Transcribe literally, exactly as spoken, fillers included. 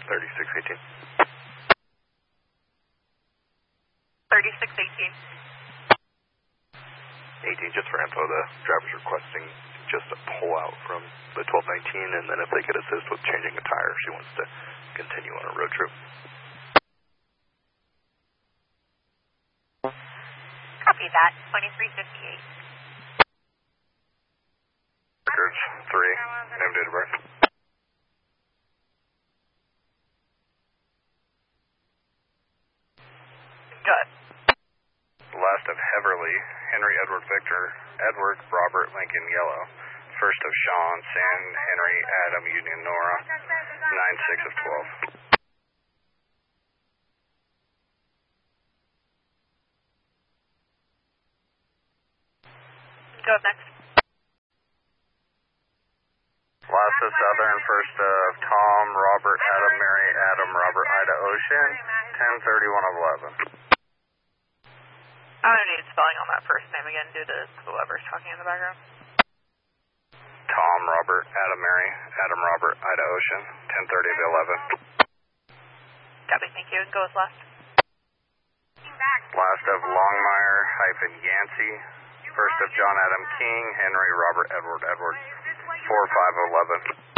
thirty-six eighteen. thirty-six eighteen. eighteen, just for info, the driver's requesting just a pull out from the twelve nineteen, and then if they could assist with changing a tire, she wants to continue on a road trip. Copy that, twenty-three fifty-eight. Records three, name, date of birth. Good. Last of Heverly, Henry Edward Victor, Edward Robert Lincoln Yellow. First of Sean, San Henry Adam Union Nora, nine six of twelve. Go next. Last of Southern, first of Tom, Robert, Adam, Mary, Adam, Robert, Ida, Ocean, ten thirty-one of eleven. I'm going to need spelling on that first name again due to whoever's talking in the background. Tom, Robert, Adam, Mary, Adam, Robert, Ida, Ocean, ten thirty of eleven. Copy, thank you. Go with last. Last of Longmire hyphen Yancey. First of John Adam King, Henry Robert Edward Edward, four five of eleven.